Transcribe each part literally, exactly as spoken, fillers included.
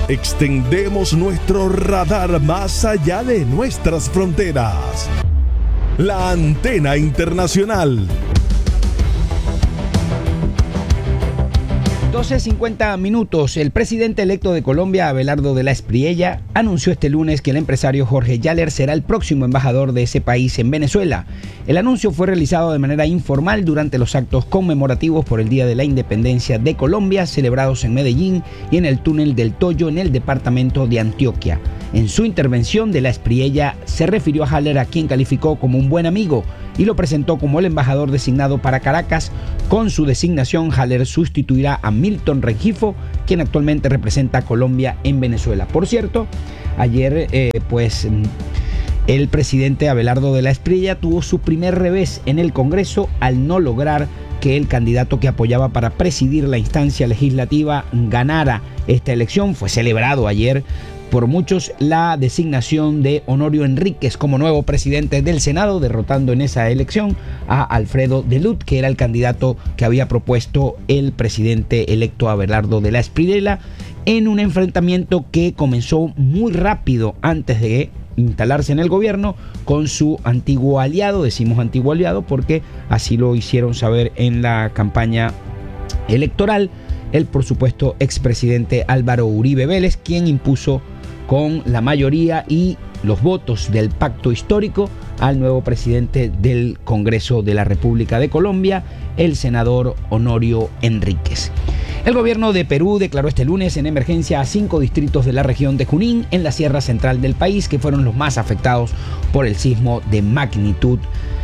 Extendemos nuestro radar más allá de nuestras fronteras. La Antena Internacional. doce cincuenta minutos. El presidente electo de Colombia, Abelardo de la Espriella, anunció este lunes que el empresario Jorge Yaller será el próximo embajador de ese país en Venezuela. El anuncio fue realizado de manera informal durante los actos conmemorativos por el Día de la Independencia de Colombia, celebrados en Medellín y en el túnel del Toyo, en el departamento de Antioquia. En su intervención, de la Espriella se refirió a Haller, a quien calificó como un buen amigo, y lo presentó como el embajador designado para Caracas. Con su designación, Haller sustituirá a Milton Rengifo, quien actualmente representa a Colombia en Venezuela. Por cierto, ayer eh, pues el presidente Abelardo de la Espriella tuvo su primer revés en el Congreso al no lograr que el candidato que apoyaba para presidir la instancia legislativa ganara esta elección. Fue celebrado ayer por muchos la designación de Honorio Enríquez como nuevo presidente del Senado, derrotando en esa elección a Alfredo Delut, que era el candidato que había propuesto el presidente electo Abelardo de la Espriella, en un enfrentamiento que comenzó muy rápido antes de instalarse en el gobierno con su antiguo aliado. Decimos antiguo aliado porque así lo hicieron saber en la campaña electoral, el por supuesto expresidente Álvaro Uribe Vélez, quien impuso con la mayoría y los votos del pacto histórico al nuevo presidente del Congreso de la República de Colombia, el senador Honorio Enríquez. El gobierno de Perú declaró este lunes en emergencia a cinco distritos de la región de Junín, en la sierra central del país, que fueron los más afectados por el sismo de magnitud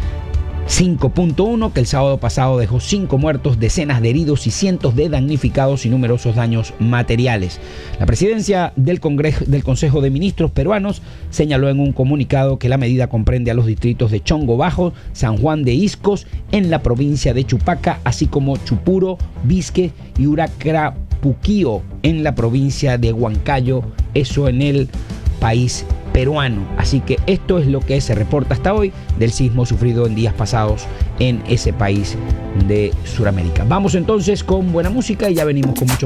cinco punto uno, que el sábado pasado dejó cinco muertos, decenas de heridos y cientos de damnificados y numerosos daños materiales. La presidencia del Congreso, del Consejo de Ministros peruanos señaló en un comunicado que la medida comprende a los distritos de Chongo Bajo, San Juan de Iscos en la provincia de Chupaca, así como Chupuro, Visque y Uracrapuquío en la provincia de Huancayo, eso en el país peruano. Así que esto es lo que se reporta hasta hoy del sismo sufrido en días pasados en ese país de Sudamérica. Vamos entonces con buena música y ya venimos con mucho